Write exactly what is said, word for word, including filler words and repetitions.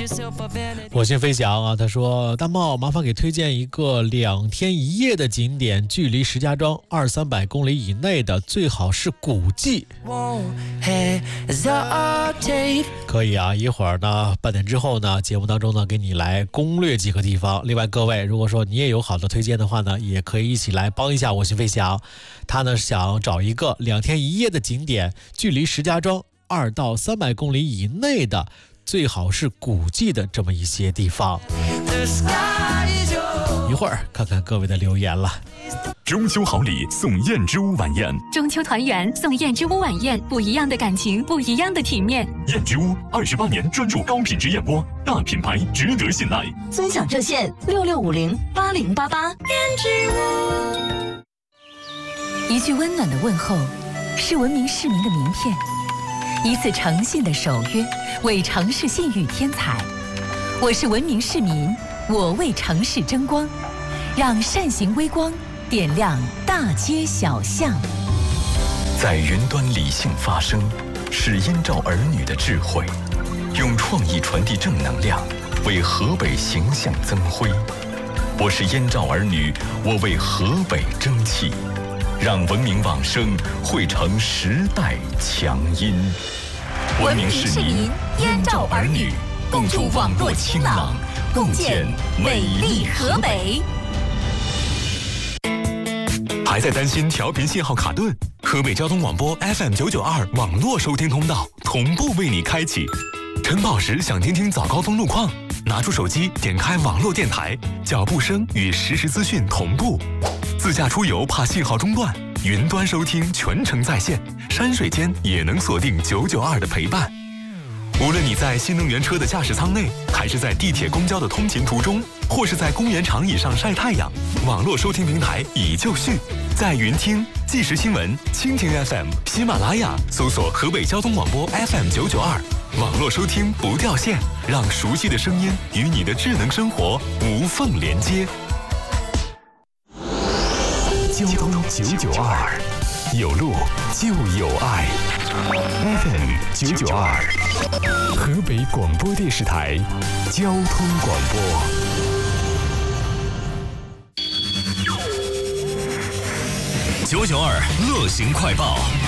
我先飞翔啊，他说大茂麻烦给推荐一个两天一夜的景点，距离石家庄二三百公里以内的，最好是古迹。可以啊，一会儿呢半点之后呢节目当中呢给你来攻略几个地方。另外各位如果说你也有好的推荐的话呢，也可以一起来帮一下我先飞翔。他呢想找一个两天一夜的景点，距离石家庄二到三百公里以内的，最好是古迹的这么一些地方。一会儿看看各位的留言了。 中秋好礼送燕之屋晚宴， 中秋团圆送燕之屋晚宴，不一样的感情，不一样的体面。 燕之屋二十八年专注高品质燕窝，大品牌值得信赖。 尊享热线六六五零八零八八。燕之屋，一句温暖的问候，是文明市民的名片；一次诚信的守约，为城市信誉添彩。我是文明市民，我为城市争光，让善行微光点亮大街小巷。 在云端理性发声，是燕赵儿女的智慧，用创意传递正能量，为河北形象增辉。我是燕赵儿女，我为河北争气，让文明往声汇成时代强音。 文明市民，燕赵儿女，共筑网络清朗，共建美丽河北。 还在担心调频信号卡顿？河北交通广播 F M 九九二网络收听通道同步为你开启。晨跑时想听听早高峰路况，拿出手机点开网络电台，脚步声与实时资讯同步。自驾出游怕信号中断，云端收听全程在线，山水间也能锁定九九二的陪伴。无论你在新能源车的驾驶舱内，还是在地铁公交的通勤途中，或是在公园长椅上晒太阳，网络收听平台已就绪。在云听、即时新闻、蜻蜓 F M、喜马拉雅搜索河北交通广播 F M 九九二，网络收听不掉线，让熟悉的声音与你的智能生活无缝连接。 交通九九二，有路就有爱。F M 九九二，河北广播电视台交通广播。 九九二乐行快报。